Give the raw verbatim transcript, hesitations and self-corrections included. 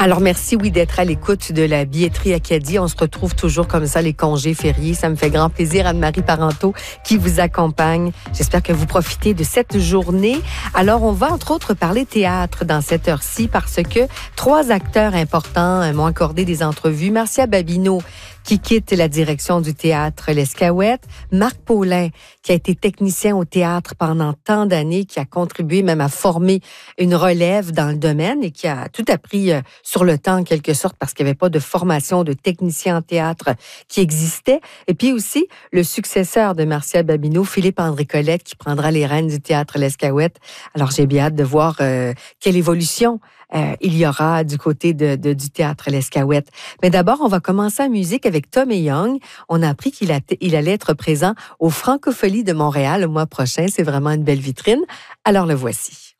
Alors, merci, oui, d'être à l'écoute de la billetterie Acadie. On se retrouve toujours comme ça, les congés fériés. Ça me fait grand plaisir. Anne-Marie Parenteau qui vous accompagne. J'espère que vous profitez de cette journée. Alors, on va entre autres parler théâtre dans cette heure-ci parce que trois acteurs importants m'ont accordé des entrevues. Marcia Babineau, qui quitte la direction du théâtre L'Escaouette. Marc Paulin, qui a été technicien au théâtre pendant tant d'années, qui a contribué même à former une relève dans le domaine et qui a tout appris sur le temps, en quelque sorte, parce qu'il n'y avait pas de formation de technicien en théâtre qui existait. Et puis aussi, le successeur de Marcia Babineau, Philippe André Colette, qui prendra les rênes du théâtre L'Escaouette. Alors, j'ai bien hâte de voir euh, quelle évolution euh, il y aura du côté de, de, du théâtre L'Escaouette. Mais d'abord, on va commencer en musique avec Tom et Young. On a appris qu'il a, il allait être présent aux Francopholies de Montréal le mois prochain. C'est vraiment une belle vitrine. Alors, le voici.